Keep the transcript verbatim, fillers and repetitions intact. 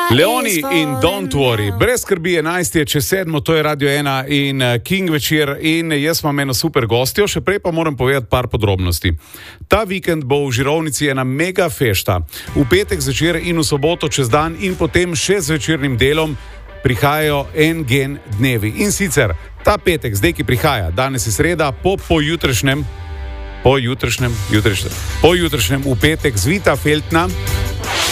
Leoni in Don't Worry. Brez skrbi, enajst je čez sedmo, to je Radio ena in King večer in jaz imam eno super gostjo, še prej pa moram povedati par podrobnosti. Ta vikend bo v Žirovnici ena mega fešta. V petek zvečer in v soboto čez dan in potem še z večernim delom prihajajo en gen dnevi. In sicer ta petek, zdaj ki prihaja, danes je sreda, po pojutrišnjem, pojutrišnjem, jutrišnjem, pojutrišnjem v petek Zvita Feltna,